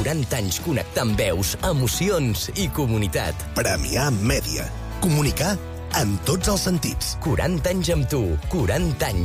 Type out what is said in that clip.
40 anys connectant veus, emocions i comunitat. Premià Mèdia. Comunicar en tots els sentits. 40 anys amb tu, 40 anys